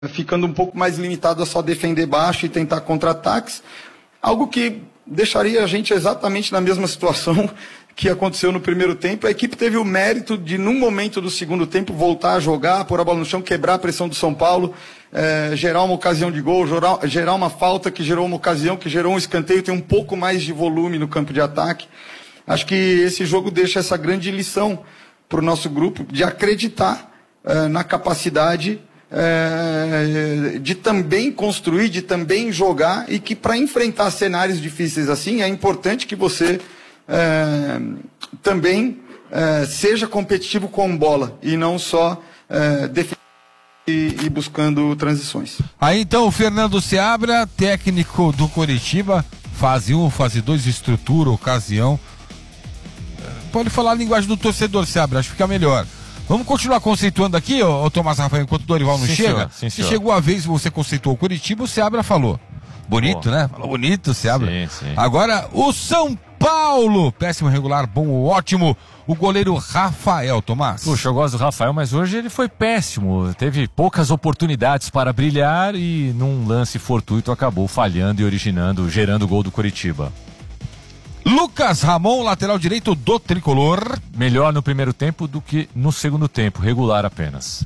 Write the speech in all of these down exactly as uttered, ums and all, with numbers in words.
ficando um pouco mais limitado a só defender baixo e tentar contra-ataques, algo que deixaria a gente exatamente na mesma situação que aconteceu no primeiro tempo. A equipe teve o mérito de, num momento do segundo tempo, voltar a jogar, pôr a bola no chão, quebrar a pressão do São Paulo, é, gerar uma ocasião de gol, gerar, gerar uma falta que gerou uma ocasião, que gerou um escanteio, tem um pouco mais de volume no campo de ataque. Acho que esse jogo deixa essa grande lição para o nosso grupo de acreditar é, na capacidade É, de também construir, de também jogar, e que para enfrentar cenários difíceis assim é importante que você é, também é, seja competitivo com bola e não só é, defender e, e buscando transições. Aí então o Fernando Seabra, técnico do Coritiba, fase um, fase dois, estrutura, ocasião. Pode falar a linguagem do torcedor, Seabra, acho que fica melhor. Vamos continuar conceituando aqui, ô, ô Tomás Rafael, enquanto o Dorival não sim, chega. Senhor, sim, Se chegou a vez você conceituou o Curitiba, o Seabra falou. Bonito, Boa. né? Falou bonito, Seabra. Sim, sim. Agora, o São Paulo. Péssimo, regular, bom, ótimo. O goleiro Rafael, Tomás. Puxa, eu gosto do Rafael, mas hoje ele foi péssimo. Teve poucas oportunidades para brilhar e num lance fortuito acabou falhando e originando, gerando o gol do Coritiba. Lucas Ramon, lateral direito do Tricolor. Melhor no primeiro tempo do que no segundo tempo, regular apenas.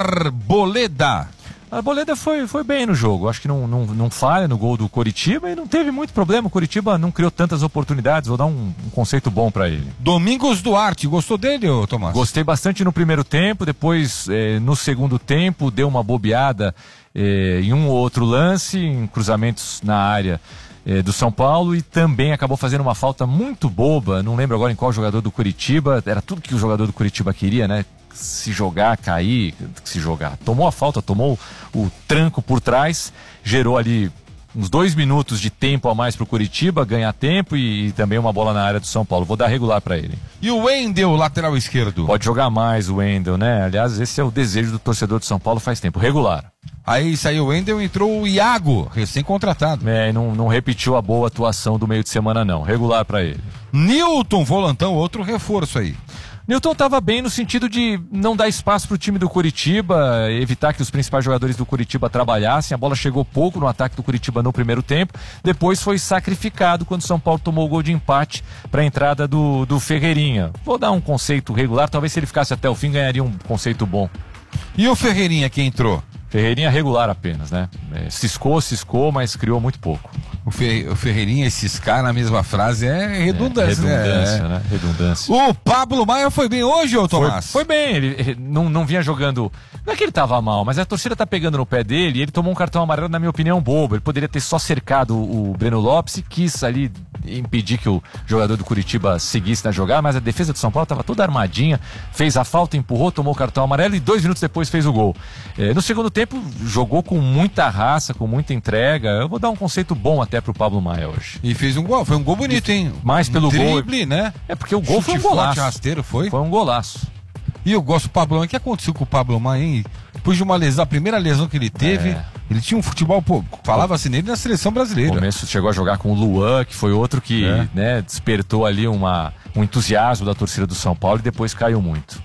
Arboleda. A Arboleda foi, foi bem no jogo, acho que não, não, não falha no gol do Coritiba e não teve muito problema. O Coritiba não criou tantas oportunidades, vou dar um, um conceito bom para ele. Domingos Duarte, gostou dele, ô Tomás? Gostei bastante no primeiro tempo, depois eh, no segundo tempo deu uma bobeada eh, em um ou outro lance, em cruzamentos na área do São Paulo, e também acabou fazendo uma falta muito boba, não lembro agora em qual jogador do Coritiba, era tudo que o jogador do Coritiba queria, né? Se jogar, cair, se jogar. Tomou a falta, tomou o tranco por trás, gerou ali uns dois minutos de tempo a mais pro Coritiba, ganhar tempo e, e também uma bola na área do São Paulo. Vou dar regular para ele. E o Wendel, lateral esquerdo? Pode jogar mais o Wendel, né? Aliás, esse é o desejo do torcedor de São Paulo faz tempo. Regular. Aí saiu o Wendel, entrou o Iago, recém-contratado. É, e não, não repetiu a boa atuação do meio de semana, não. Regular para ele. Newton Volantão, outro reforço aí. Newton estava bem no sentido de não dar espaço para o time do Coritiba, evitar que os principais jogadores do Coritiba trabalhassem. A bola chegou pouco no ataque do Coritiba no primeiro tempo. Depois foi sacrificado quando o São Paulo tomou o gol de empate para a entrada do, do Ferreirinha. Vou dar um conceito regular, talvez se ele ficasse até o fim ganharia um conceito bom. E o Ferreirinha que entrou? Ferreirinha regular apenas, né? É, ciscou, ciscou, mas criou muito pouco. O, Fer, o Ferreirinha e ciscar na mesma frase é redundância, é, redundância, né? né? Redundância. O Pablo Maia foi bem hoje, ô Tomás? Foi, foi bem, ele, ele não, não vinha jogando... Não é que ele tava mal, mas a torcida tá pegando no pé dele e ele tomou um cartão amarelo, na minha opinião, bobo. Ele poderia ter só cercado o, o Breno Lopes e quis ali impedir que o jogador do Curitiba seguisse na jogada, mas a defesa do São Paulo tava toda armadinha, fez a falta, empurrou, tomou o cartão amarelo e dois minutos depois fez o gol. É, no segundo tempo, jogou com muita raça, com muita entrega. Eu vou dar um conceito bom até pro Pablo Maia hoje. E fez um gol, foi um gol bonito, hein? Mais pelo um gol. Drible, né? É porque o gol Chute foi um golaço. Forte, rasteiro, foi? Foi um golaço. E eu gosto do Pablo Maia. O que aconteceu com o Pablo Maia, hein? Depois de uma lesão, a primeira lesão que ele teve, é. ele tinha um futebol, pô, falava-se nele na seleção brasileira. No começo chegou a jogar com o Luan, que foi outro que é. né, despertou ali uma, um entusiasmo da torcida do São Paulo e depois caiu muito.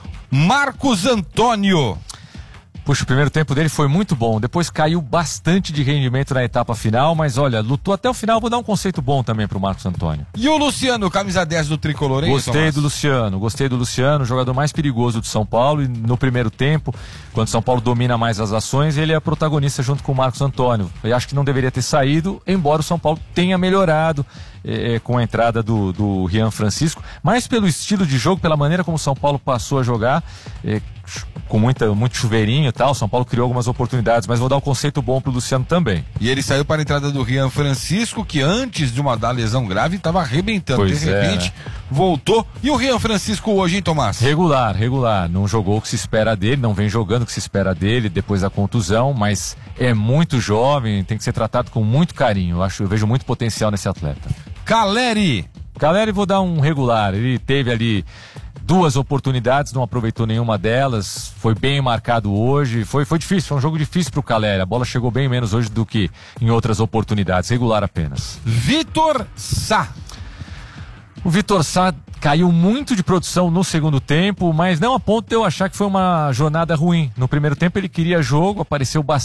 Marcos Antônio. Puxa, o primeiro tempo dele foi muito bom, depois caiu bastante de rendimento na etapa final, mas olha, lutou até o final. Vou dar um conceito bom também pro Marcos Antônio. E o Luciano, camisa dez do Tricolor, hein? Gostei Tomás? do Luciano, gostei do Luciano, o jogador mais perigoso do São Paulo, e no primeiro tempo, quando o São Paulo domina mais as ações, ele é protagonista junto com o Marcos Antônio. Eu acho que não deveria ter saído, embora o São Paulo tenha melhorado é, com a entrada do, do Rian Francisco, mas pelo estilo de jogo, pela maneira como o São Paulo passou a jogar, é, com muita, muito chuveirinho e tal, São Paulo criou algumas oportunidades, mas vou dar um conceito bom pro Luciano também. E ele saiu para a entrada do Rian Francisco, que antes de uma da lesão grave estava arrebentando, pois de repente é, né? voltou. E o Rian Francisco hoje, hein, Tomás? Regular, regular, não jogou o que se espera dele, não vem jogando o que se espera dele depois da contusão, mas é muito jovem, tem que ser tratado com muito carinho. Eu acho, eu vejo muito potencial nesse atleta. Caleri. Caleri, vou dar um regular, ele teve ali duas oportunidades, não aproveitou nenhuma delas, foi bem marcado hoje, foi, foi difícil, foi um jogo difícil pro Caleri, a bola chegou bem menos hoje do que em outras oportunidades, regular apenas. Vitor Sá. O Vitor Sá caiu muito de produção no segundo tempo, mas não a ponto de eu achar que foi uma jornada ruim. No primeiro tempo ele queria jogo, apareceu bastante.